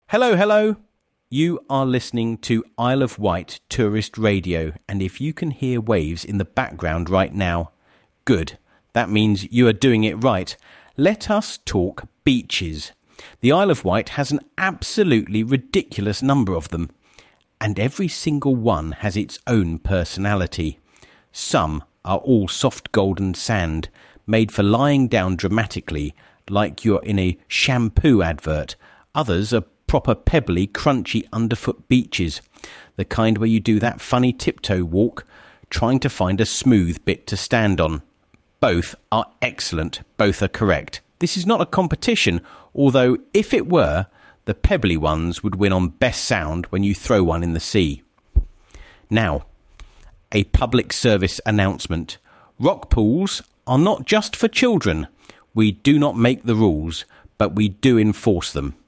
Hello, hello. You are listening to Isle of Wight Tourist Radio, and if you can hear waves in the background right now, good. That means you are doing it right. Let us talk beaches. The Isle of Wight has an absolutely ridiculous number of them, and every single one has its own personality. Some are all soft golden sand, made for lying down dramatically, like you're in a shampoo advert. Others are proper pebbly, crunchy underfoot beaches, the kind where you do that funny tiptoe walk, trying to find a smooth bit to stand on. Both are excellent, both are correct. This is not a competition, although if it were, the pebbly ones would win on best sound when you throw one in the sea. Now, a public service announcement. Rock pools are not just for children. We do not make the rules, but we do enforce them.